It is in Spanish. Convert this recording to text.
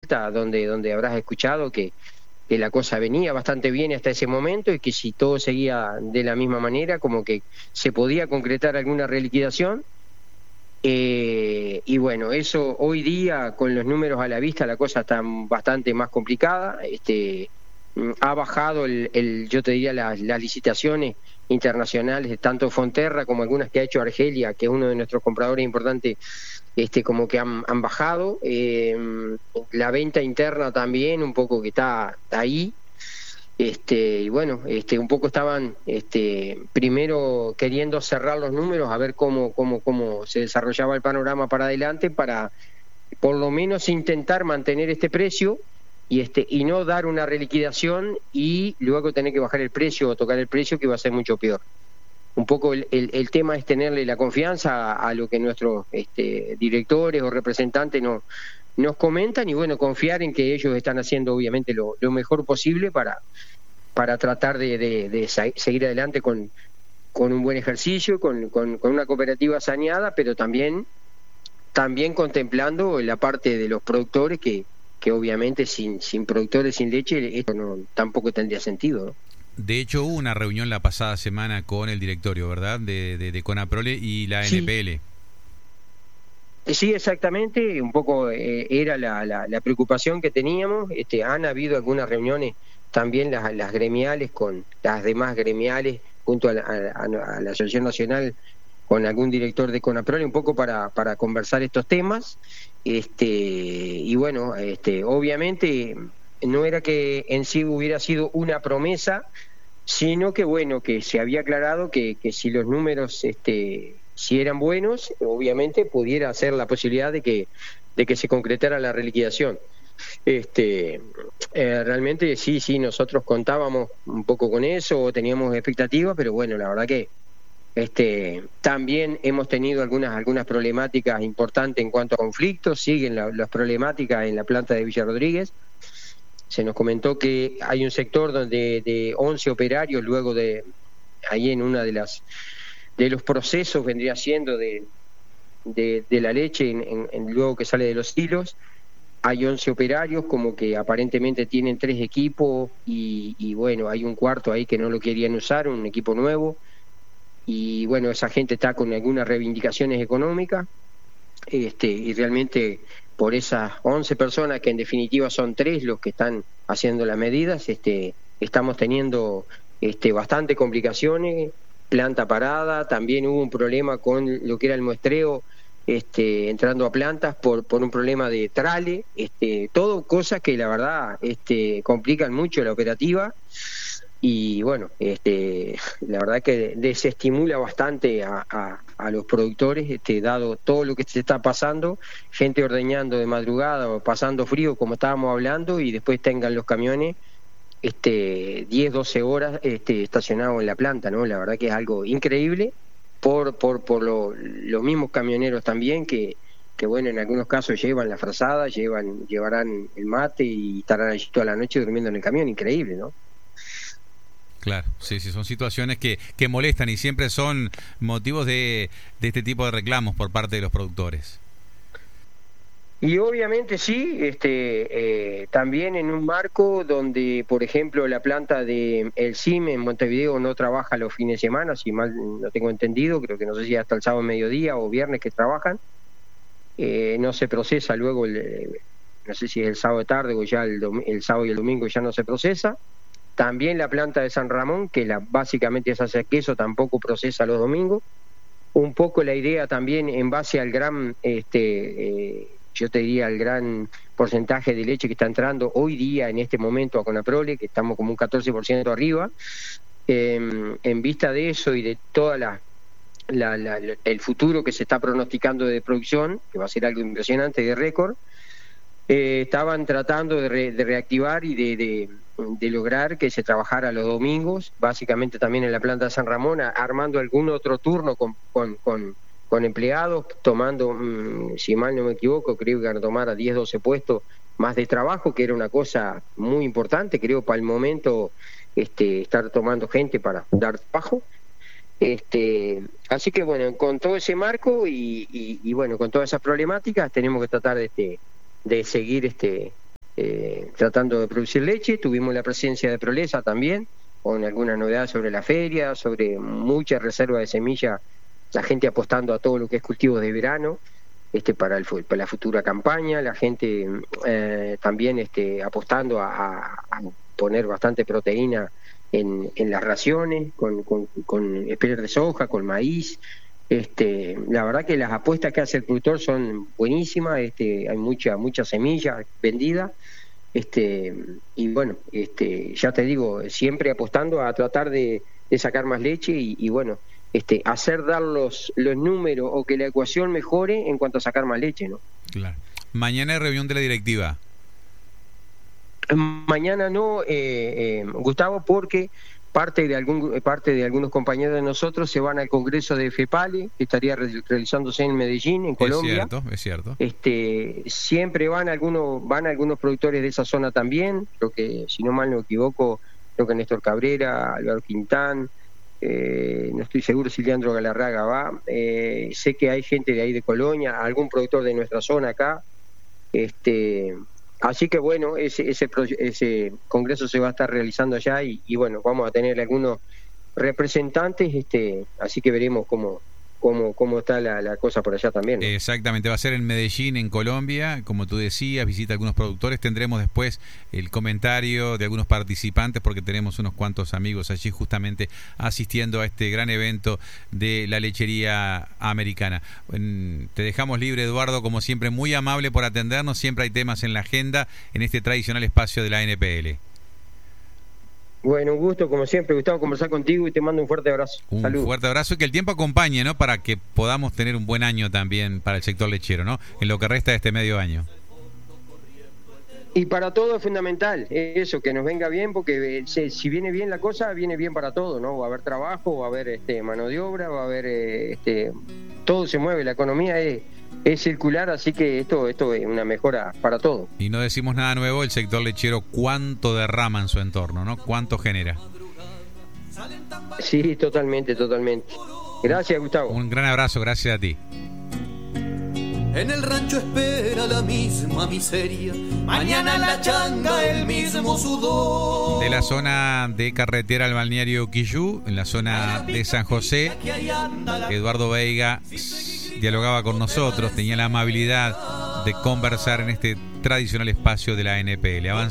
donde habrás escuchado que la cosa venía bastante bien hasta ese momento y que si todo seguía de la misma manera, como que se podía concretar alguna reliquidación. Y bueno, eso hoy día, con los números a la vista, la cosa está bastante más complicada. Ha bajado yo te diría, las licitaciones internacionales, tanto Fonterra como algunas que ha hecho Argelia, que es uno de nuestros compradores importantes, como que han bajado. La venta interna también, un poco que está ahí. Y bueno, un poco estaban primero queriendo cerrar los números, a ver cómo se desarrollaba el panorama para adelante, para por lo menos intentar mantener este precio y no dar una reliquidación y luego tener que bajar el precio o tocar el precio, que va a ser mucho peor. Un poco el tema es tenerle la confianza a lo que nuestros directores o representantes nos comentan, y bueno, confiar en que ellos están haciendo obviamente lo mejor posible para tratar de seguir adelante con un buen ejercicio, con una cooperativa saneada, pero también contemplando la parte de los productores, que obviamente sin productores, sin leche, esto tampoco tendría sentido, ¿no? De hecho, hubo una reunión la pasada semana con el directorio, ¿verdad?, de Conaprole y la Sí. NPL. Sí, exactamente, un poco era la preocupación que teníamos. Han habido algunas reuniones también las gremiales con las demás gremiales, junto a la Asociación Nacional, con algún director de Conaprole, un poco para conversar estos temas. Y bueno, obviamente no era que en sí hubiera sido una promesa, sino que bueno, que se había aclarado que si los números si eran buenos, obviamente pudiera ser la posibilidad de que se concretara la reliquidación. Realmente sí, nosotros contábamos un poco con eso, teníamos expectativas, pero bueno, la verdad que también hemos tenido algunas problemáticas importantes en cuanto a conflictos. Siguen las problemáticas en la planta de Villa Rodríguez. Se nos comentó que hay un sector donde de 11 operarios, luego de ahí en una de los procesos vendría siendo de la leche, luego que sale de los hilos, hay 11 operarios, como que aparentemente tienen 3 equipos y bueno, hay un cuarto ahí que no lo querían usar, un equipo nuevo, y bueno, esa gente está con algunas reivindicaciones económicas, y realmente por esas 11 personas, que en definitiva son 3 los que están haciendo las medidas, estamos teniendo bastante complicaciones, planta parada. También hubo un problema con lo que era el muestreo, entrando a plantas por un problema de trale, todo cosas que la verdad complican mucho la operativa. Y bueno, la verdad que desestimula bastante a los productores, dado todo lo que se está pasando, gente ordeñando de madrugada o pasando frío, como estábamos hablando, y después tengan los camiones 10, 12 horas estacionados en la planta, ¿no? La verdad que es algo increíble por los mismos camioneros también, que bueno, en algunos casos llevan la frazada, llevarán el mate y estarán allí toda la noche durmiendo en el camión. Increíble, ¿no? Claro, sí, son situaciones que molestan y siempre son motivos de este tipo de reclamos por parte de los productores. Y obviamente sí, también en un marco donde, por ejemplo, la planta de el CIM en Montevideo no trabaja los fines de semana, si mal no tengo entendido, creo que no sé si hasta el sábado mediodía o viernes que trabajan. No se procesa luego, no sé si es el sábado de tarde o ya el sábado y el domingo ya no se procesa. También la planta de San Ramón, que básicamente es hacer queso, tampoco procesa los domingos. Un poco la idea también en base al gran, yo te diría, al gran porcentaje de leche que está entrando hoy día en este momento a Conaprole, que estamos como un 14% arriba. En vista de eso y de toda el futuro que se está pronosticando de producción, que va a ser algo impresionante, de récord, estaban tratando de reactivar y de lograr que se trabajara los domingos, básicamente también en la planta de San Ramón, armando algún otro turno con empleados, tomando, si mal no me equivoco, creo que van a tomar a 10, 12 puestos más de trabajo, que era una cosa muy importante, creo, para el momento, estar tomando gente para dar trabajo. Así que bueno, con todo ese marco y bueno, con todas esas problemáticas, tenemos que tratar de seguir tratando de producir leche. Tuvimos la presencia de Prolesa también, con alguna novedad sobre la feria, sobre mucha reserva de semillas, la gente apostando a todo lo que es cultivos de verano, para la futura campaña, la gente también apostando a poner bastante proteína en las raciones, con especies de soja, con maíz. La verdad que las apuestas que hace el productor son buenísimas, hay mucha semilla vendida, y bueno, ya te digo, siempre apostando a tratar de sacar más leche y bueno, hacer dar los números o que la ecuación mejore en cuanto a sacar más leche, ¿no? Claro. Mañana hay reunión de la directiva. Mañana no, Gustavo, porque parte de algunos compañeros de nosotros se van al Congreso de FEPALE, que estaría realizándose en Medellín, en Colombia. Es cierto. Siempre van algunos productores de esa zona también, creo que, si no mal no me equivoco, creo que Néstor Cabrera, Álvaro Quintán, no estoy seguro si Leandro Galarraga va, sé que hay gente de ahí de Colonia, algún productor de nuestra zona acá, así que bueno, ese congreso se va a estar realizando allá y bueno, vamos a tener algunos representantes, así que veremos cómo está la cosa por allá también, ¿no? Exactamente, va a ser en Medellín, en Colombia, como tú decías, visita a algunos productores, tendremos después el comentario de algunos participantes porque tenemos unos cuantos amigos allí justamente asistiendo a este gran evento de la lechería americana. Te dejamos libre, Eduardo, como siempre, muy amable por atendernos, siempre hay temas en la agenda en este tradicional espacio de la NPL. Bueno, un gusto, como siempre, Gustavo, conversar contigo y te mando un fuerte abrazo. Salud. Fuerte abrazo y que el tiempo acompañe, ¿no? Para que podamos tener un buen año también para el sector lechero, ¿no? En lo que resta de este medio año. Y para todo es fundamental, eso, que nos venga bien, porque si viene bien la cosa, viene bien para todo, ¿no? Va a haber trabajo, va a haber mano de obra, va a haber todo se mueve, la economía es circular, así que esto es una mejora para todo. Y no decimos nada nuevo, el sector lechero cuánto derrama en su entorno, ¿no? Cuánto genera. Sí, totalmente. Gracias, Gustavo. Un gran abrazo, gracias a ti. En el rancho espera la misma miseria, mañana en la changa el mismo sudor. De la zona de carretera al balneario Quillú, en la zona de San José, Eduardo Veiga dialogaba con nosotros, tenía la amabilidad de conversar en este tradicional espacio de la NPL.